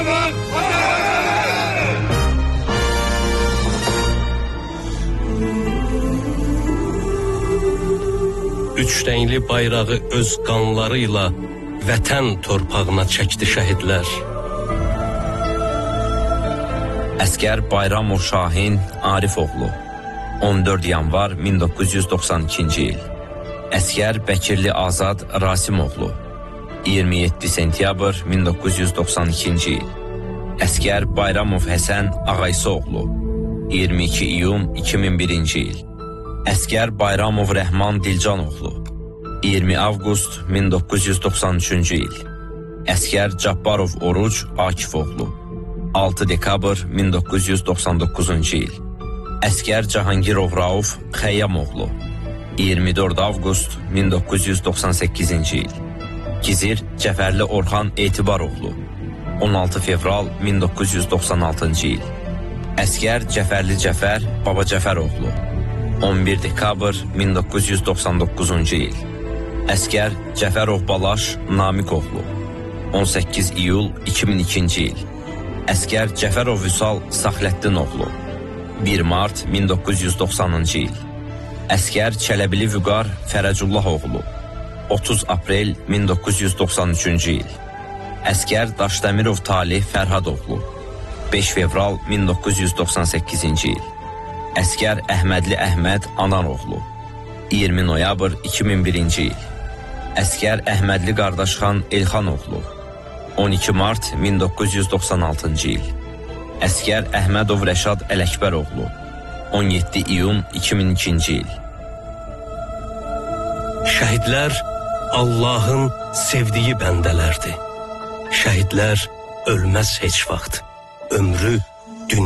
Üç rəngli bayrağı öz qanlarıyla vətən torpağına çəkdi şəhidlər. Əskər Bayramov Şahin Arifoğlu 14 yanvar 1992-ci il. Əskər Bəkirli Azad Rasimoğlu 27 sentyabr 1992-ci il. Əskər Bayramov Həsən Ağaysoğlu 22 iyun 2001-ci il. Əskər Bayramov Rəhman Dilcanoğlu 20 avqust 1993-cü il. Əskər Cabbarov Oruc Akifoğlu 6 dekabr 1999-cu il. Əskər Cahangirov Rauf Xəyyamoğlu 24 avqust 1998-ci il. Gizir Cəfərli Orxan Etibaroğlu 16 fevral 1996-cı il. Əskər Cəfərli Cəfər Baba Cəfəroğlu 11 dekabr 1999-cu il. Əskər Cəfərov Balaş Namikoğlu 18 iyul 2002-ci il. Əskər Cəfərov Vüsal Saxləddinoğlu 1 mart 1990-cı il. Əskər Çələbili Vüqar Fərəcullahoğlu 30 aprel 1993-cü il. Əskər Daşdəmirov Talih Fərhadoğlu 5 fevral 1998-ci il. Əskər Əhmədli Əhməd Ananoğlu 20 noyabr 2001-ci il. Əskər Əhmədli Qardaşxan Elxanoğlu 12 mart 1996-cı il. Əskər Əhmədov Rəşad Ələkbəroğlu 17 iyun 2002-ci il. Şəhidlər Allahın sevdiyi bəndələrdir. Şəhidlər ölməz heç vaxt, ömrü